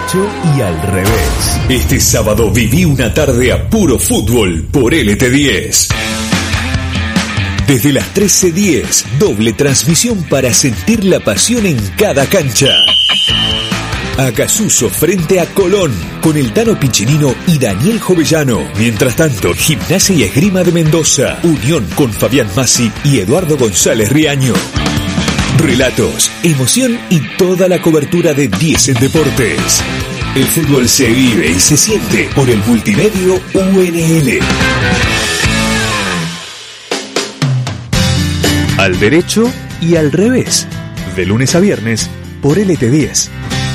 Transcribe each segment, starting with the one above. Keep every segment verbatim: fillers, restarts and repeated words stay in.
derecho y al revés. Este sábado viví una tarde a puro fútbol por L T diez. Desde las trece diez, doble transmisión para sentir la pasión en cada cancha. Acasuso frente a Colón, con el Tano Piccinino y Daniel Jovellano. Mientras tanto, Gimnasia y Esgrima de Mendoza, Unión con Fabián Massi y Eduardo González Riaño. Relatos, emoción y toda la cobertura de diez en Deportes. El fútbol se vive y se siente por el multimedio U N L. Al derecho y al revés. De lunes a viernes por L T diez.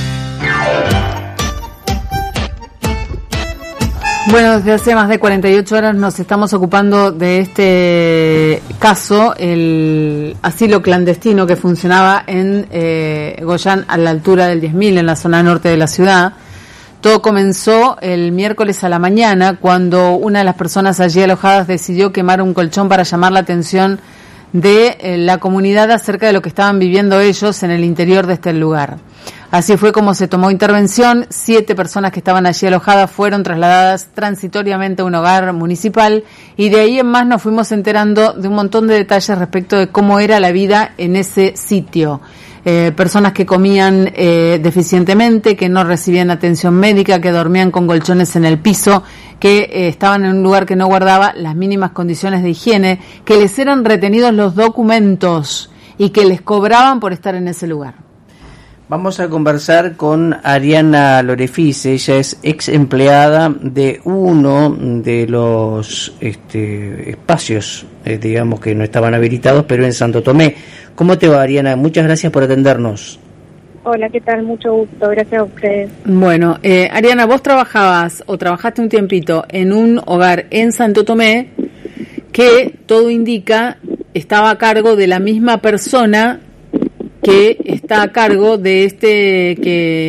Bueno, desde hace más de cuarenta y ocho horas nos estamos ocupando de este caso, el asilo clandestino que funcionaba en eh, Goyán a la altura del diez mil, en la zona norte de la ciudad. Todo comenzó el miércoles a la mañana, cuando una de las personas allí alojadas decidió quemar un colchón para llamar la atención de eh, la comunidad acerca de lo que estaban viviendo ellos en el interior de este lugar. Así fue como se tomó intervención. Siete personas que estaban allí alojadas fueron trasladadas transitoriamente a un hogar municipal, y de ahí en más nos fuimos enterando de un montón de detalles respecto de cómo era la vida en ese sitio. Eh, personas que comían eh, deficientemente, que no recibían atención médica, que dormían con colchones en el piso, que eh, estaban en un lugar que no guardaba las mínimas condiciones de higiene, que les eran retenidos los documentos y que les cobraban por estar en ese lugar. Vamos a conversar con Ariana Lorefice. Ella es ex empleada de uno de los este, espacios, eh, digamos, que no estaban habilitados, pero en Santo Tomé. ¿Cómo te va, Ariana? Muchas gracias por atendernos. Hola, ¿qué tal? Mucho gusto, gracias a ustedes. Bueno, eh, Ariana, vos trabajabas o trabajaste un tiempito en un hogar en Santo Tomé que, todo indica, estaba a cargo de la misma persona que está a cargo de este que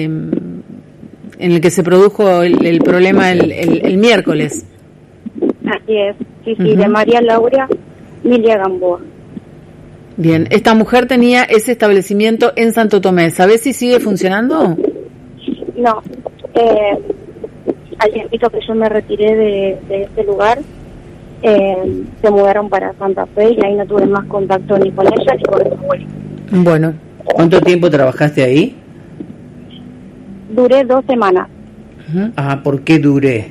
en el que se produjo el, el problema el, el, el miércoles. Así es, sí, sí, Uh-huh. de María Laura Milia Gamboa. Bien, esta mujer tenía ese establecimiento en Santo Tomé. ¿Sabés si sigue funcionando? No, eh, al tiempito que yo me retiré de, de este lugar, eh, se mudaron para Santa Fe y ahí no tuve más contacto ni con ella ni con su abuelita. Bueno. ¿Cuánto tiempo trabajaste ahí? Duré dos semanas. Uh-huh. Ah, ¿por qué duré?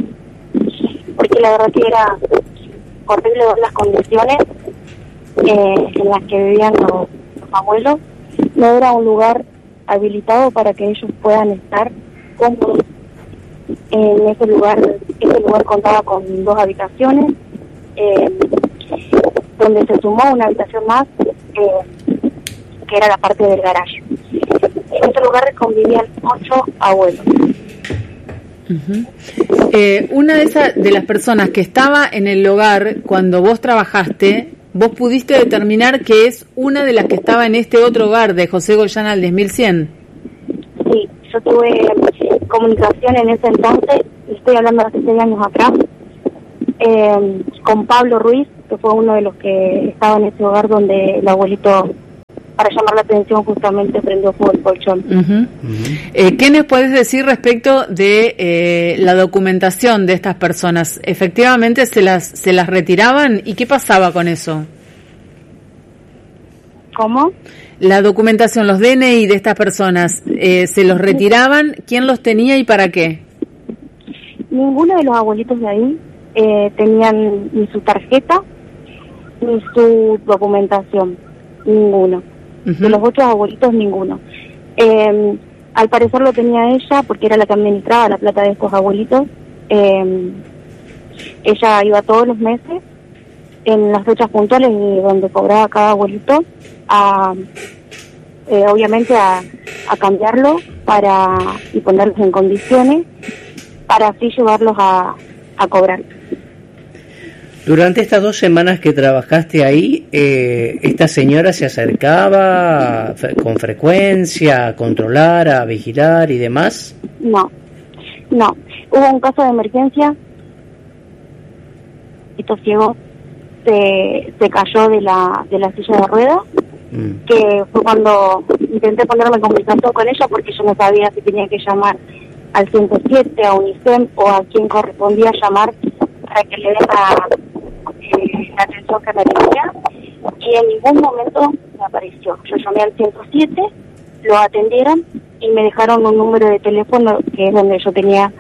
Porque la verdad que era horrible ver las condiciones eh, en las que vivían los, los abuelos. No era un lugar habilitado para que ellos puedan estar cómodos en ese lugar. Ese lugar contaba con dos habitaciones, eh, donde se sumó una habitación más, eh, que era la parte del garaje. En este lugar convivían ocho abuelos. Uh-huh. Eh, una de esas de las personas que estaba en el hogar cuando vos trabajaste, vos pudiste determinar que es una de las que estaba en este otro hogar de José Goyán al diez mil cien. Sí, yo tuve comunicación en ese entonces, estoy hablando de hace seis años atrás, eh, con Pablo Ruiz, que fue uno de los que estaba en ese hogar donde el abuelito, para llamar la atención, justamente prendió fuego el colchón. Uh-huh. Uh-huh. Eh, ¿Qué nos puedes decir respecto de eh, la documentación de estas personas? ¿Efectivamente se las se las retiraban? ¿Y qué pasaba con eso? ¿Cómo? La documentación, los D N I de estas personas, eh, ¿se los retiraban? ¿Quién los tenía y para qué? Ninguno de los abuelitos de ahí eh, tenían ni su tarjeta ni su documentación. Ninguno. Uh-huh. De los otros abuelitos, ninguno. Eh, al parecer lo tenía ella, porque era la que administraba la plata de estos abuelitos. Eh, ella iba todos los meses, en las fechas puntuales de donde cobraba cada abuelito, a, eh, obviamente a, a cambiarlo para y ponerlos en condiciones, para así llevarlos a, a cobrar. Durante estas dos semanas que trabajaste ahí, eh, ¿esta señora se acercaba con frecuencia a controlar, a vigilar y demás? No, no. Hubo un caso de emergencia, esto ciego se, se cayó de la de la silla de ruedas Mm. Que fue cuando intenté ponerme en comunicación con ella porque yo no sabía si tenía que llamar al ciento siete, a UNICEF o a quien correspondía llamar para que le dé la, eh, la atención que merecía, y en ningún momento me apareció. Yo llamé al ciento siete, lo atendieron y me dejaron un número de teléfono que es donde yo tenía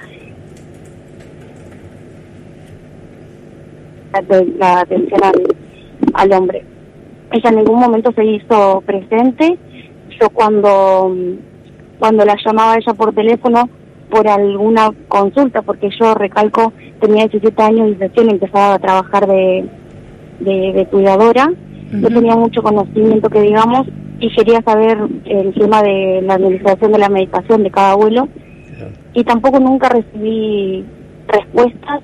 la, la atención al, al hombre. Ella en ningún momento se hizo presente. Yo cuando cuando la llamaba ella por teléfono por alguna consulta, porque yo recalco, tenía diecisiete años y recién empezaba a trabajar de, de, de cuidadora, uh-huh. No tenía mucho conocimiento que digamos, y quería saber el tema de la administración de la medicación de cada abuelo, uh-huh. Y tampoco nunca recibí respuestas.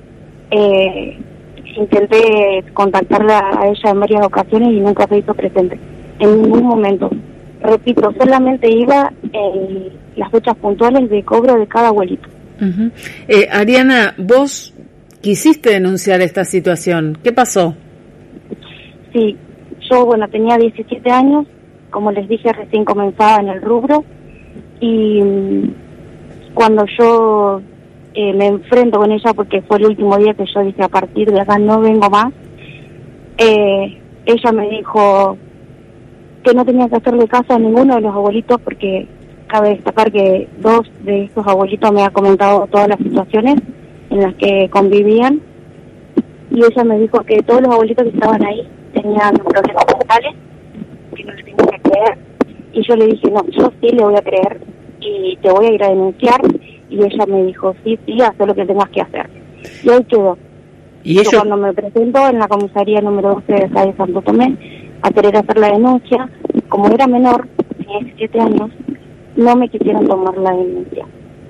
eh, intenté contactarla a ella en varias ocasiones y nunca se hizo presente, en ningún momento. Repito, solamente iba en las fechas puntuales de cobro de cada abuelito. Uh-huh. eh, Ariana, vos quisiste denunciar esta situación, ¿qué pasó? Sí, yo bueno tenía diecisiete años, como les dije recién comenzaba en el rubro, y um, cuando yo eh, me enfrento con ella, porque fue el último día que yo dije a partir de acá no vengo más, eh, ella me dijo que no tenía que hacerle caso a ninguno de los abuelitos, porque cabe destacar que dos de estos abuelitos me han comentado todas las situaciones en las que convivían, y ella me dijo que todos los abuelitos que estaban ahí tenían problemas mentales, que no les tenía que creer, y yo le dije, no, yo sí le voy a creer, y te voy a ir a denunciar, y ella me dijo, sí, sí, haz lo que tengas que hacer, y ahí quedó. ¿Y yo eso? Cuando me presento en la comisaría número doce de calle Santo Tomé, a querer hacer la denuncia, como era menor, tenía diecisiete años, no me quisieron tomar la denuncia.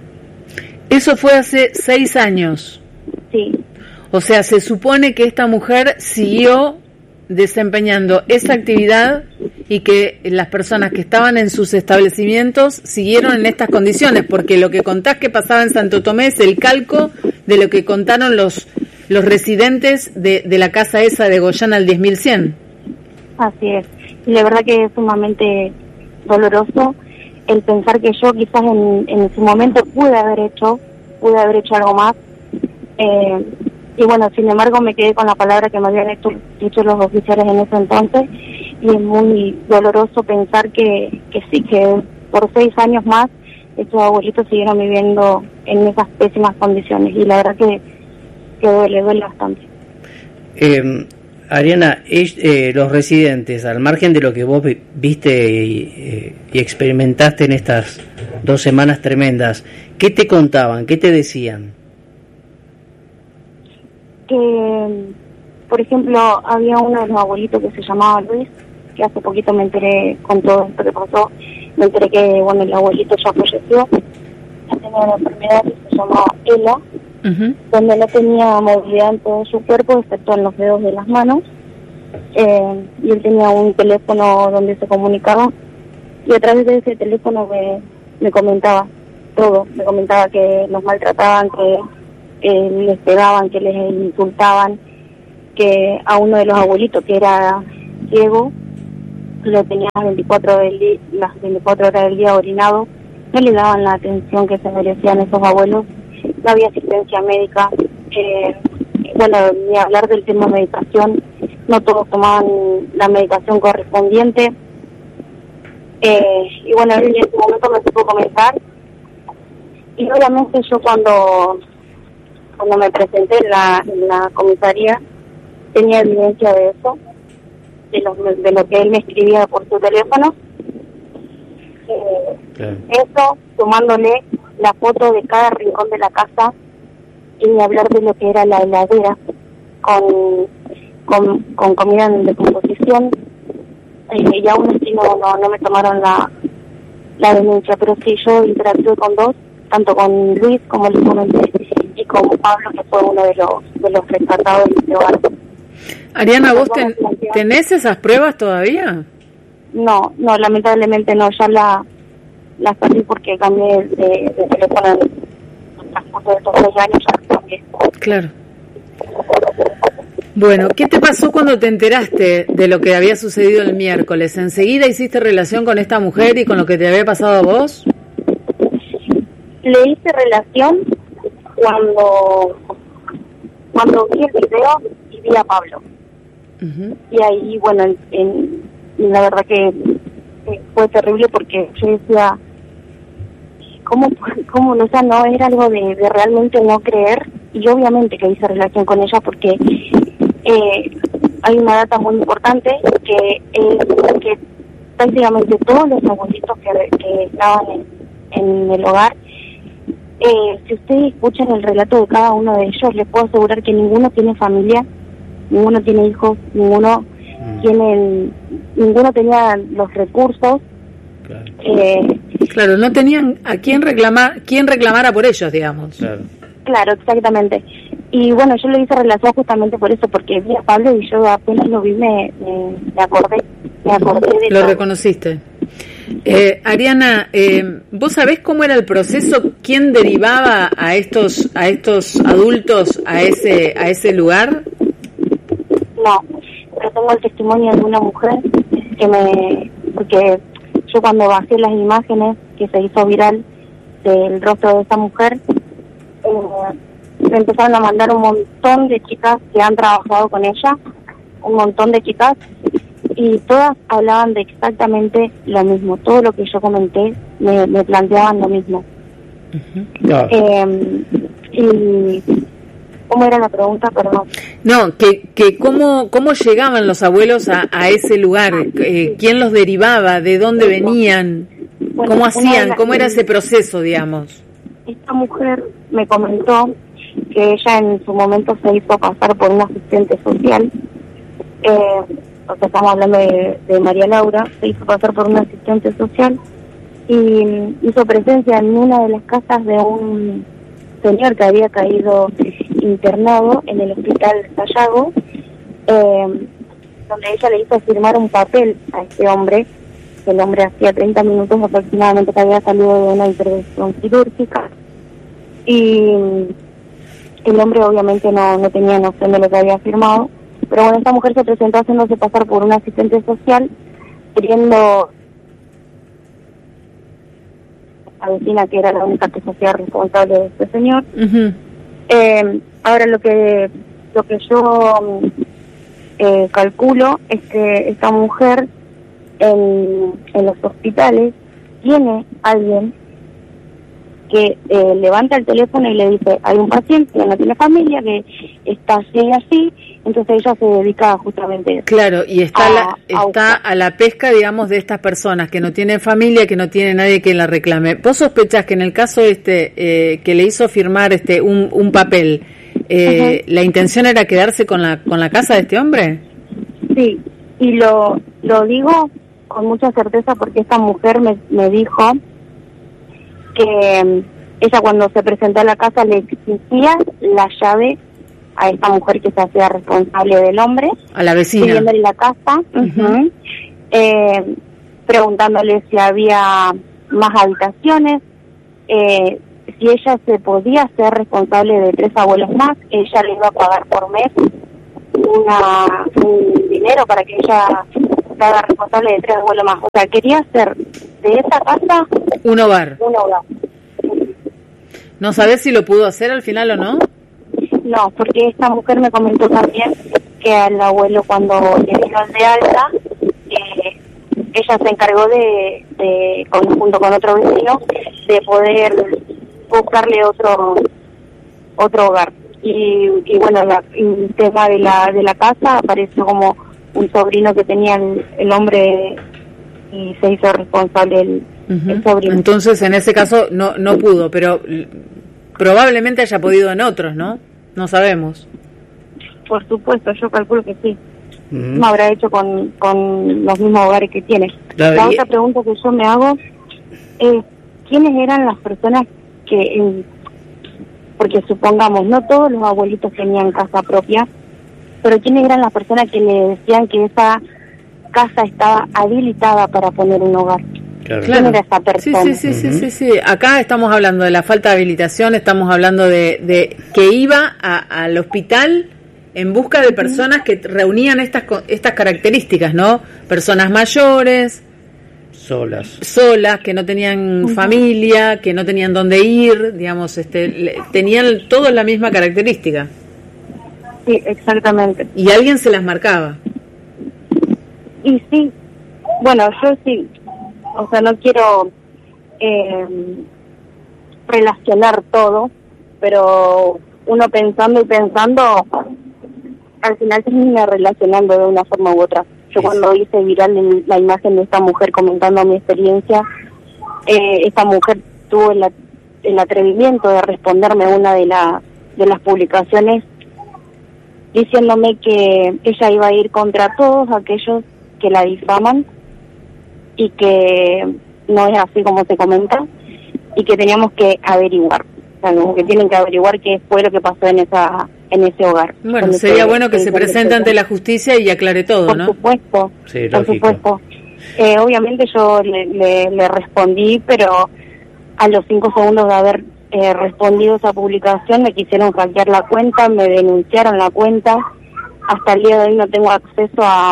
Eso fue hace seis años. Sí. O sea, se supone que esta mujer siguió desempeñando esa actividad y que las personas que estaban en sus establecimientos siguieron en estas condiciones, porque lo que contás que pasaba en Santo Tomé es el calco de lo que contaron los los residentes de, de la casa esa de Goyán al diez mil cien. Así es. Y la verdad que es sumamente doloroso el pensar que yo quizás en, en su momento pude haber hecho, pude haber hecho algo más. Eh, y bueno, sin embargo me quedé con la palabra que me habían hecho, dicho los oficiales en ese entonces, y es muy doloroso pensar que, que sí, que por seis años más estos abuelitos siguieron viviendo en esas pésimas condiciones, y la verdad que, que duele, duele bastante. Eh, Ariana, eh, los residentes, al margen de lo que vos viste y, eh, y experimentaste en estas dos semanas tremendas, ¿qué te contaban? ¿Qué te decían? Que, por ejemplo, había uno de los abuelitos que se llamaba Luis, que hace poquito me enteré con todo esto que pasó, me enteré que, bueno, el abuelito ya falleció, tenía una enfermedad que se llamaba ELA, uh-huh. donde no tenía movilidad en todo su cuerpo, excepto en los dedos de las manos, eh, y él tenía un teléfono donde se comunicaba, y a través de ese teléfono me, me comentaba todo, me comentaba que nos maltrataban, que que les pegaban, que les insultaban, que a uno de los abuelitos que era ciego lo tenía las veinticuatro, del di- las veinticuatro horas del día orinado, no le daban la atención que se merecían esos abuelos, no había asistencia médica, eh, bueno, ni hablar del tema de medicación, no todos tomaban la medicación correspondiente, eh, y bueno, en ese momento me supo comentar, y obviamente yo cuando cuando me presenté en la, en la comisaría tenía evidencia de eso, de lo, de lo que él me escribía por su teléfono, eh, okay. Eso sumándole la foto de cada rincón de la casa y hablar de lo que era la heladera con con, con comida en decomposición, eh, y aún así no, no, no me tomaron la, la denuncia, pero sí yo interactué con dos, tanto con Luis como les comenté, y con Pablo, que fue uno de los de los rescatados de este hogar. Ariana, ¿vos ten, tenés esas pruebas todavía? No, no, lamentablemente no, ya la las perdí porque cambié de, de teléfono en el transcurso de estos seis años, ya cambié. Claro. Bueno, ¿qué te pasó cuando te enteraste de lo que había sucedido el miércoles? ¿Enseguida hiciste relación con esta mujer y con lo que te había pasado a vos? Le hice relación cuando cuando vi el video y vi a Pablo. Uh-huh. Y ahí, bueno, en, en, la verdad que fue terrible porque yo decía, ¿cómo, cómo o sea, no, era algo de, de realmente no creer? Y obviamente que hice relación con ella porque eh, hay una data muy importante que es que prácticamente todos los abuelitos que, que estaban en, en el hogar, eh, si ustedes escuchan el relato de cada uno de ellos, les puedo asegurar que ninguno tiene familia, ninguno tiene hijos, ninguno mm. tiene, ninguno tenía los recursos. Claro. Eh, claro, no tenían a quién reclamar, quién reclamara por ellos, digamos. Claro. Claro, exactamente. Y bueno, yo le hice relación justamente por eso, porque vi a Pablo y yo apenas lo vi me, me, me acordé, me acordé de Lo todo. Reconociste. Eh, Ariana, eh, ¿vos sabés cómo era el proceso? ¿Quién derivaba a estos a estos adultos a ese a ese lugar? No, pero tengo el testimonio de una mujer que me, porque yo cuando bajé las imágenes que se hizo viral del rostro de esa mujer, eh, me empezaron a mandar un montón de chicas que han trabajado con ella, un montón de chicas, y todas hablaban de exactamente lo mismo. Todo lo que yo comenté me, me planteaban lo mismo. Uh-huh. No. Eh, y ¿cómo era la pregunta? Perdón. No, que, que cómo, cómo llegaban los abuelos a, a ese lugar, eh, quién los derivaba, de dónde venían, bueno, cómo hacían, las, cómo era ese proceso, digamos. Esta mujer me comentó que ella en su momento se hizo pasar por una asistente social, eh, o sea, estamos hablando de, de María Laura, se hizo pasar por una asistente social y hizo presencia en una de las casas de un señor que había caído internado en el hospital Sayago, eh, donde ella le hizo firmar un papel a este hombre, que el hombre hacía treinta minutos aproximadamente que había salido de una intervención quirúrgica, y el hombre obviamente no, no tenía noción de lo que había firmado, pero bueno, esta mujer se presentó haciéndose pasar por una asistente social, queriendo a la vecina que era la única que se hacía responsable de este señor. Uh-huh. Eh, ahora lo que lo que yo eh, calculo es que esta mujer en, en los hospitales tiene alguien que eh, levanta el teléfono y le dice, hay un paciente que no tiene familia, que está así y así, entonces ella se dedica justamente a eso. Claro, y está, a, la, está a, a la pesca, digamos, de estas personas que no tienen familia, que no tiene nadie que la reclame. ¿Vos sospechás que en el caso este, eh, que le hizo firmar este un, un papel, eh, uh-huh. la intención era quedarse con la con la casa de este hombre? Sí, y lo, lo digo con mucha certeza porque esta mujer me, me dijo que ella cuando se presentó a la casa le exigía la llave a esta mujer que se hacía responsable del hombre, a la vecina, pidiéndole la casa, uh-huh. eh, preguntándole si había más habitaciones, eh, si ella se podía hacer responsable de tres abuelos más, ella le iba a pagar por mes una un dinero para que ella se haga responsable de tres abuelos más. O sea, quería hacer de esa casa un hogar. Un hogar. ¿No sabes si lo pudo hacer al final o no? No, porque esta mujer me comentó también que al abuelo cuando le dieron de alta, eh, ella se encargó de, de con, junto con otro vecino, de poder buscarle otro otro hogar. Y, y bueno, la, el tema de la de la casa apareció como un sobrino que tenía el, el hombre y se hizo responsable el, uh-huh. el sobrino. Entonces, en ese caso no no pudo, pero probablemente haya podido en otros, ¿no? No sabemos. Por supuesto, yo calculo que sí. Uh-huh. No habrá hecho con, con los mismos hogares que tiene. Claro, la y... otra pregunta que yo me hago es, ¿quiénes eran las personas que, eh, porque supongamos, no todos los abuelitos tenían casa propia, pero quiénes eran las personas que le decían que esa casa estaba habilitada para poner un hogar? Claro. ¿Quién era esa persona? Sí, sí, sí, uh-huh. sí, sí, sí. Acá estamos hablando de la falta de habilitación, estamos hablando de, de que iba a, al hospital en busca de personas que reunían estas estas características, ¿no? Personas mayores, solas, solas, que no tenían uh-huh. familia, que no tenían dónde ir, digamos, este, le, tenían todas la misma característica. Sí, exactamente. Y alguien se las marcaba. Y sí, bueno, yo sí, o sea, no quiero eh, relacionar todo, pero uno pensando y pensando, al final termina relacionando de una forma u otra. Yo sí. Cuando hice viral la imagen de esta mujer comentando mi experiencia, eh, esta mujer tuvo el, el atrevimiento de responderme una de, la, de las publicaciones diciéndome que ella iba a ir contra todos aquellos que la difaman y que no es así como se comenta y que teníamos que averiguar. O sea, como que tienen que averiguar qué fue lo que pasó en esa en ese hogar. Bueno, sería ese, bueno que se presente ante la justicia y aclare todo, por ¿no? Supuesto, sí, por supuesto. Eh, obviamente yo le, le, le respondí, pero a los cinco segundos de haber eh, respondido esa publicación me quisieron hackear la cuenta, me denunciaron la cuenta. Hasta el día de hoy no tengo acceso a,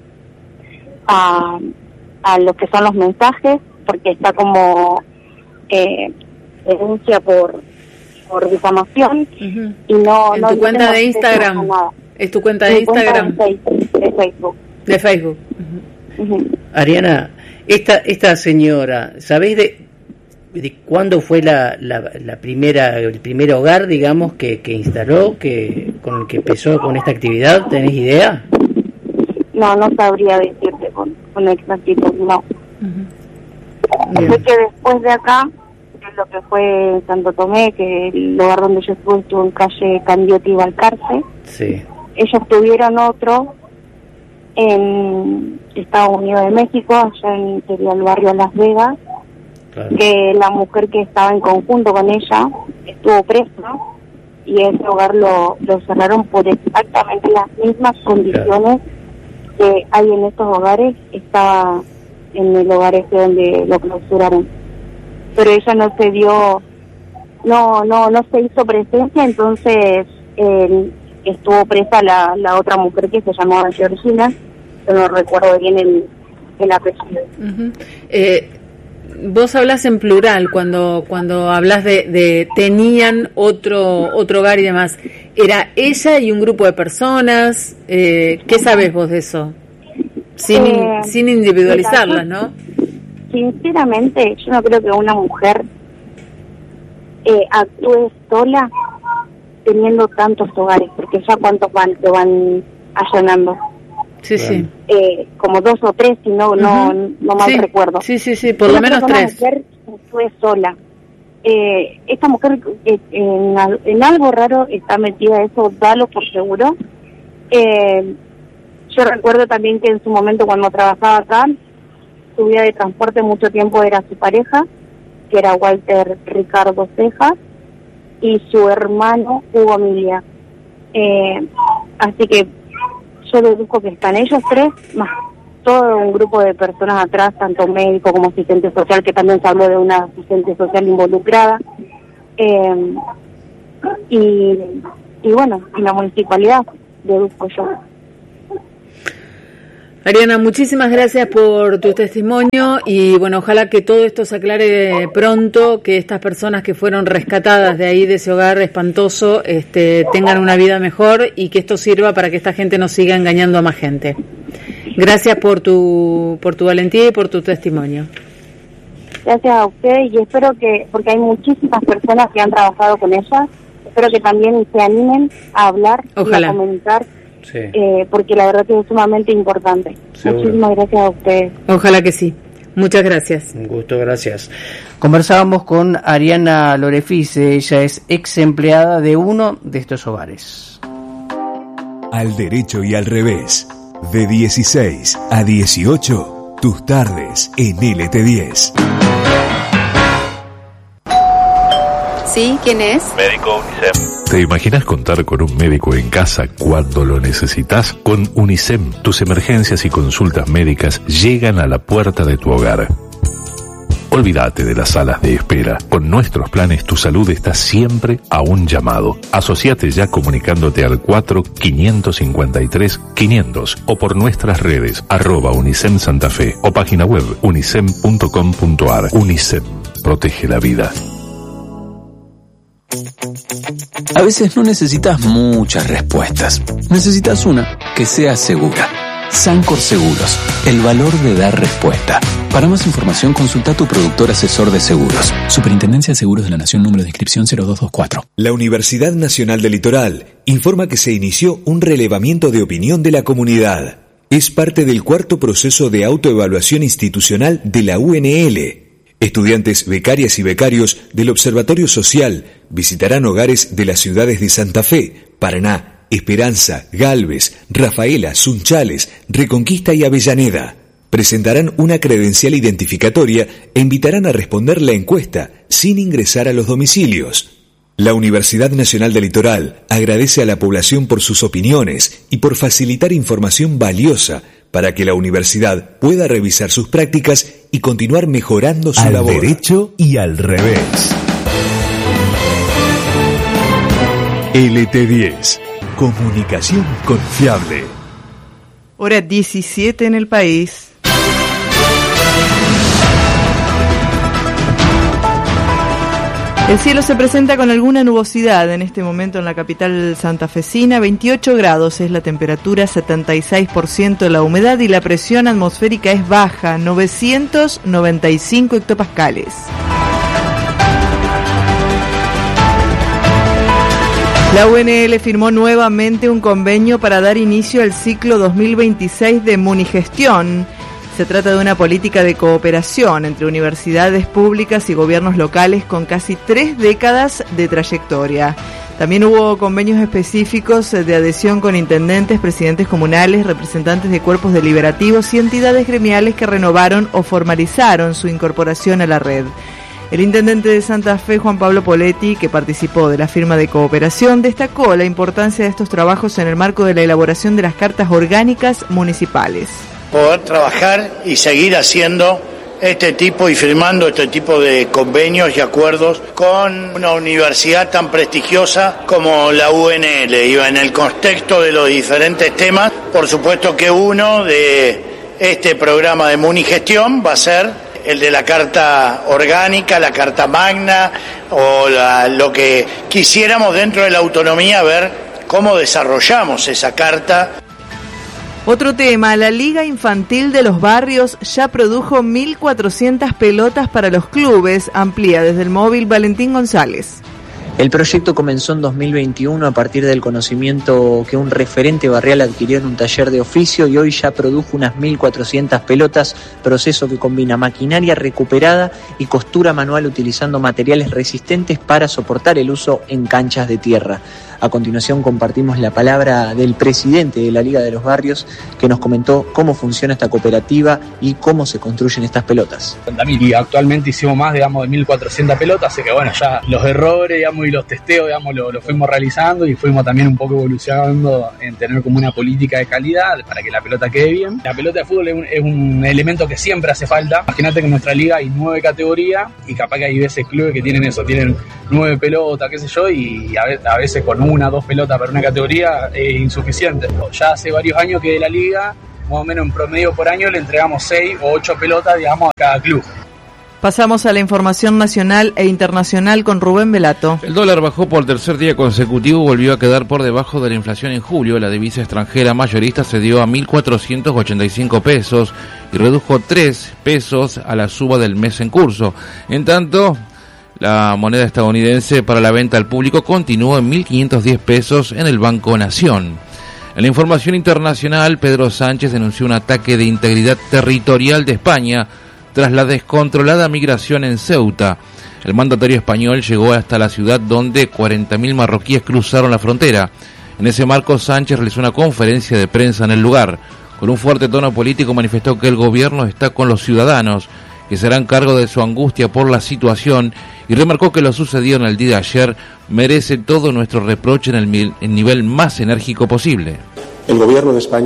a, a lo que son los mensajes, porque está como eh, denuncia por por difamación uh-huh. y no en no tu cuenta de Instagram es tu cuenta de Instagram cuenta de Facebook de Facebook uh-huh. Uh-huh. Ariana, esta esta señora, ¿sabés de, de cuándo fue la, la la primera el primer hogar, digamos, que que instaló, que con el que empezó con esta actividad? ¿Tenés idea? No, no sabría decirte con con exactitud, no. Uh-huh. Sé que después de acá, lo que fue Santo Tomé, que el lugar donde yo estuve estuvo en calle Candioti y Balcarce. Sí. Ellos tuvieron otro en Estados Unidos de México, allá en sería el barrio Las Vegas, claro. Que la mujer que estaba en conjunto con ella estuvo presa y ese hogar lo, lo cerraron por exactamente las mismas condiciones, claro, que hay en estos hogares, estaba en el hogar este donde lo clausuraron. Pero ella no se dio, no no no se hizo presencia, entonces eh, estuvo presa la, la otra mujer que se llamaba Georgina, yo no recuerdo bien el, el apellido. Uh-huh. Eh, vos hablas en plural cuando cuando hablas de, de tenían otro otro hogar y demás. ¿Era ella y un grupo de personas? Eh, ¿Qué sabés vos de eso? Sin, eh, sin individualizarlas, ¿no? Sinceramente, yo no creo que una mujer eh, actúe sola teniendo tantos hogares, porque ya cuántos van se van allanando. Sí, sí. Eh, como dos o tres, si no, uh-huh. no, no mal sí. recuerdo. Sí, sí, sí, por lo menos tres. Una mujer actúe sola. Eh, esta mujer eh, en, en algo raro está metida, eso dalo por seguro. Eh, yo recuerdo también que en su momento cuando trabajaba acá, su vía de transporte mucho tiempo era su pareja, que era Walter Ricardo Cejas, y su hermano Hugo Emilia. Eh, así que yo deduzco que están ellos tres, más todo un grupo de personas atrás, tanto médico como asistente social, que también se habló de una asistente social involucrada. Eh, y, y bueno, y la municipalidad, deduzco yo. Ariana, muchísimas gracias por tu testimonio y bueno, ojalá que todo esto se aclare pronto, que estas personas que fueron rescatadas de ahí, de ese hogar espantoso, este, tengan una vida mejor y que esto sirva para que esta gente no siga engañando a más gente. Gracias por tu por tu valentía y por tu testimonio. Gracias a usted y espero que, porque hay muchísimas personas que han trabajado con ellas, espero que también se animen a hablar, ojalá, y a comentar. Sí. Eh, porque la verdad que es sumamente importante. Seguro. Muchísimas gracias a ustedes. Ojalá que sí. Muchas gracias. Un gusto, gracias. Conversábamos con Ariana Lorefice, ella es ex empleada de uno de estos hogares. Al derecho y al revés, de dieciséis a dieciocho, tus tardes en L T diez. ¿Sí? ¿Quién es? Médico UNICEF. ¿Te imaginas contar con un médico en casa cuando lo necesitas? Con UNICEF, tus emergencias y consultas médicas llegan a la puerta de tu hogar. Olvídate de las salas de espera. Con nuestros planes tu salud está siempre a un llamado. Asociate ya comunicándote al cuatro quinientos cincuenta y tres quinientos o por nuestras redes arroba Unicem Santa Fe o página web unicem punto com punto ar. Unicem, protege la vida. A veces no necesitas muchas respuestas. Necesitas una que sea segura. Sancor Seguros, el valor de dar respuesta. Para más información, consulta a tu productor asesor de seguros. Superintendencia de Seguros de la Nación, número de inscripción cero dos dos cuatro. La Universidad Nacional del Litoral informa que se inició un relevamiento de opinión de la comunidad. Es parte del cuarto proceso de autoevaluación institucional de la U N L. Estudiantes, becarias y becarios del Observatorio Social visitarán hogares de las ciudades de Santa Fe, Paraná, Esperanza, Galvez, Rafaela, Sunchales, Reconquista y Avellaneda. Presentarán una credencial identificatoria e invitarán a responder la encuesta sin ingresar a los domicilios. La Universidad Nacional del Litoral agradece a la población por sus opiniones y por facilitar información valiosa para que la universidad pueda revisar sus prácticas y continuar mejorando su al labor. Al derecho y al revés. L T diez. Comunicación confiable. Hora diecisiete en el país. El cielo se presenta con alguna nubosidad en este momento en la capital santafesina. veintiocho grados es la temperatura, setenta y seis por ciento la humedad y la presión atmosférica es baja, novecientos noventa y cinco hectopascales. La U N L firmó nuevamente un convenio para dar inicio al ciclo dos mil veintiséis de Munigestión. Se trata de una política de cooperación entre universidades públicas y gobiernos locales con casi tres décadas de trayectoria. También hubo convenios específicos de adhesión con intendentes, presidentes comunales, representantes de cuerpos deliberativos y entidades gremiales que renovaron o formalizaron su incorporación a la red. El intendente de Santa Fe, Juan Pablo Poletti, que participó de la firma de cooperación, destacó la importancia de estos trabajos en el marco de la elaboración de las cartas orgánicas municipales. Poder trabajar y seguir haciendo este tipo y firmando este tipo de convenios y acuerdos con una universidad tan prestigiosa como la U N L. Y en el contexto de los diferentes temas, por supuesto que uno de este programa de Munigestión va a ser el de la carta orgánica, la carta magna o la, lo que quisiéramos dentro de la autonomía, ver cómo desarrollamos esa carta. Otro tema, la Liga Infantil de los Barrios ya produjo mil cuatrocientas pelotas para los clubes, amplía desde el móvil Valentín González. El proyecto comenzó en dos mil veintiuno a partir del conocimiento que un referente barrial adquirió en un taller de oficio y hoy ya produjo unas mil cuatrocientas pelotas, proceso que combina maquinaria recuperada y costura manual utilizando materiales resistentes para soportar el uso en canchas de tierra. A continuación compartimos la palabra del presidente de la Liga de los Barrios, que nos comentó cómo funciona esta cooperativa y cómo se construyen estas pelotas. Y actualmente hicimos más, digamos, de mil cuatrocientas pelotas, así que bueno, ya los errores, digamos, y los testeos, digamos, lo, lo fuimos realizando y fuimos también un poco evolucionando en tener como una política de calidad para que la pelota quede bien. La pelota de fútbol es un, es un elemento que siempre hace falta. Imagínate que en nuestra liga hay nueve categorías y capaz que hay veces clubes que tienen eso, tienen nueve pelotas, qué sé yo, y a, a veces con una, dos pelotas para una categoría es insuficiente. Ya hace varios años que de la liga, más o menos en promedio por año, le entregamos seis o ocho pelotas, digamos, a cada club. Pasamos a la información nacional e internacional con Rubén Velato. El dólar bajó por tercer día consecutivo, volvió a quedar por debajo de la inflación en julio. La divisa extranjera mayorista se dio a mil cuatrocientos ochenta y cinco pesos y redujo tres pesos a la suba del mes en curso. En tanto, la moneda estadounidense para la venta al público continuó en mil quinientos diez pesos en el Banco Nación. En la información internacional, Pedro Sánchez denunció un ataque de integridad territorial de España tras la descontrolada migración en Ceuta. El mandatario español llegó hasta la ciudad donde cuarenta mil marroquíes cruzaron la frontera. En ese marco, Sánchez realizó una conferencia de prensa en el lugar. Con un fuerte tono político manifestó que el gobierno está con los ciudadanos, que se harán cargo de su angustia por la situación, y remarcó que lo sucedido en el día de ayer merece todo nuestro reproche en el, el nivel más enérgico posible. El gobierno de España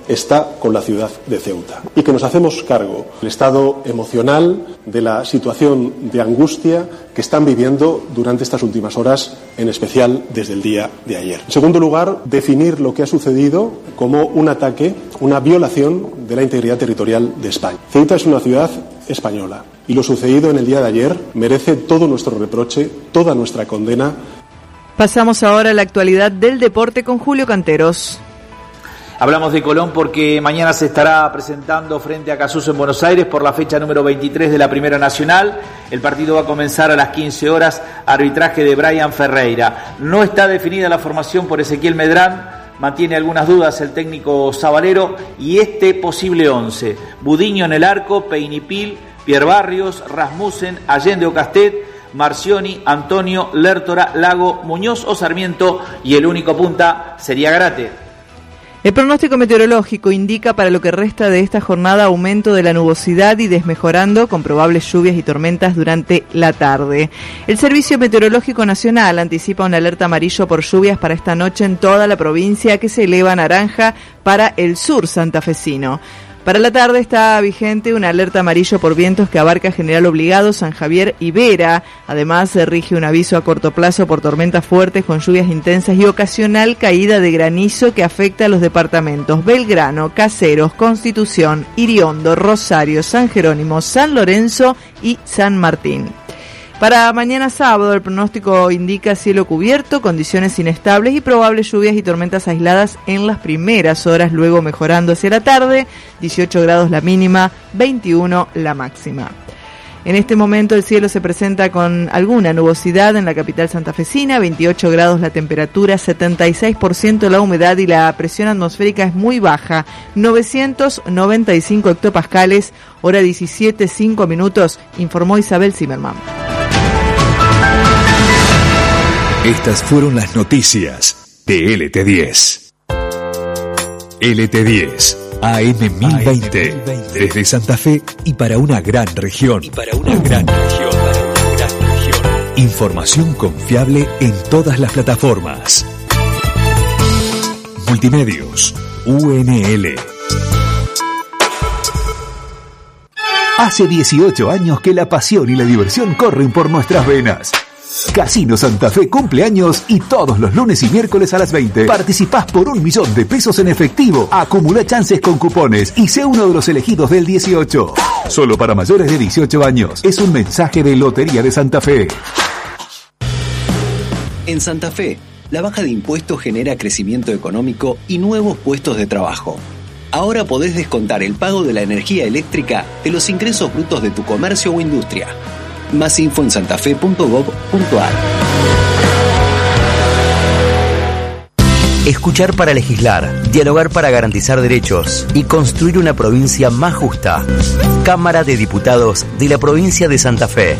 está con la ciudad de Ceuta y que nos hacemos cargo del estado emocional, de la situación de angustia que están viviendo durante estas últimas horas, en especial desde el día de ayer. En segundo lugar, definir lo que ha sucedido como un ataque, una violación de la integridad territorial de España. Ceuta es una ciudad española y lo sucedido en el día de ayer merece todo nuestro reproche, toda nuestra condena. Pasamos ahora a la actualidad del deporte con Julio Canteros. Hablamos de Colón porque mañana se estará presentando frente a Casuso en Buenos Aires por la fecha número veintitrés de la Primera Nacional. El partido va a comenzar a las quince horas, arbitraje de Brian Ferreira. No está definida la formación por Ezequiel Medrán, mantiene algunas dudas el técnico sabalero, y este posible once: Budiño en el arco, Peinipil, Pierre Barrios, Rasmussen, Allende o Castet, Marcioni, Antonio, Lertora, Lago, Muñoz o Sarmiento, y el único punta sería Garate. El pronóstico meteorológico indica para lo que resta de esta jornada aumento de la nubosidad y desmejorando con probables lluvias y tormentas durante la tarde. El Servicio Meteorológico Nacional anticipa una alerta amarillo por lluvias para esta noche en toda la provincia, que se eleva a naranja para el sur santafesino. Para la tarde está vigente una alerta amarillo por vientos que abarca General Obligado, San Javier y Vera. Además, se rige un aviso a corto plazo por tormentas fuertes con lluvias intensas y ocasional caída de granizo que afecta a los departamentos Belgrano, Caseros, Constitución, Iriondo, Rosario, San Jerónimo, San Lorenzo y San Martín. Para mañana sábado el pronóstico indica cielo cubierto, condiciones inestables y probables lluvias y tormentas aisladas en las primeras horas, luego mejorando hacia la tarde, dieciocho grados la mínima, veintiuno la máxima. En este momento el cielo se presenta con alguna nubosidad en la capital santafesina, veintiocho grados la temperatura, setenta y seis por ciento la humedad y la presión atmosférica es muy baja, novecientos noventa y cinco hectopascales, hora diecisiete, cinco minutos, informó Isabel Zimmerman. Estas fueron las noticias de L T diez. L T diez, A M mil veinte, desde Santa Fe y para una gran región. Y para una gran región, para una gran región. Información confiable en todas las plataformas. Multimedios, U N L. Hace dieciocho años que la pasión y la diversión corren por nuestras venas. Casino Santa Fe cumple años y todos los lunes y miércoles a las veinte participás por un millón de pesos en efectivo. Acumula chances con cupones y sé uno de los elegidos del dieciocho. Solo para mayores de dieciocho años. Es un mensaje de Lotería de Santa Fe. En Santa Fe, la baja de impuestos genera crecimiento económico y nuevos puestos de trabajo. Ahora podés descontar el pago de la energía eléctrica de los ingresos brutos de tu comercio o industria. Más info en santafe punto gob punto ar. Escuchar para legislar, dialogar para garantizar derechos y construir una provincia más justa. Cámara de Diputados de la provincia de Santa Fe.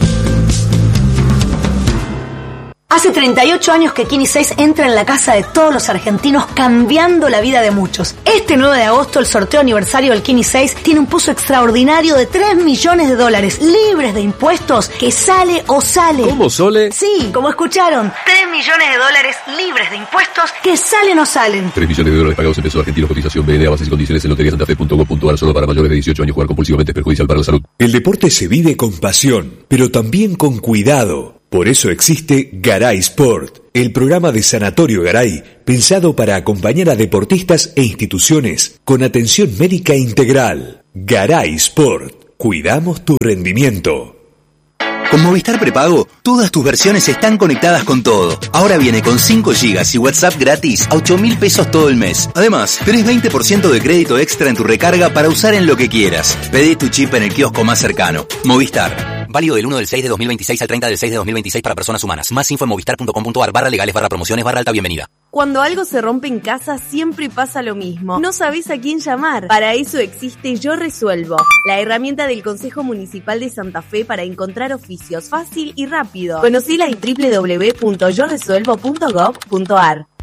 Hace treinta y ocho años que Kini seis entra en la casa de todos los argentinos, cambiando la vida de muchos. Este nueve de agosto, el sorteo aniversario del Kini seis tiene un pozo extraordinario de tres millones de dólares, libres de impuestos, que sale o sale. ¿Cómo, Sole? Sí, como escucharon, tres millones de dólares libres de impuestos, que salen o salen. tres millones de dólares pagados en pesos argentinos, cotización B N A, bases y condiciones en lotería santafe punto gob punto ar, solo para mayores de dieciocho años. Jugar compulsivamente es perjudicial para la salud. El deporte se vive con pasión, pero también con cuidado. Por eso existe Garay Sport, el programa de Sanatorio Garay, pensado para acompañar a deportistas e instituciones con atención médica integral. Garay Sport, cuidamos tu rendimiento. Con Movistar Prepago, todas tus versiones están conectadas con todo. Ahora viene con cinco gigas y WhatsApp gratis a ocho mil pesos todo el mes. Además, tenés veinte por ciento de crédito extra en tu recarga para usar en lo que quieras. Pedí tu chip en el kiosco más cercano. Movistar. Válido del uno del seis de dos mil veintiséis al treinta del seis de dos mil veintiséis para personas humanas. Más info en movistar punto com punto ar barra legales barra promociones barra alta bienvenida. Cuando algo se rompe en casa, siempre pasa lo mismo. No sabés a quién llamar. Para eso existe Yo Resuelvo, la herramienta del Consejo Municipal de Santa Fe para encontrar oficios fácil y rápido. Conocila en doble u doble u doble u punto yo resuelvo punto gob punto ar.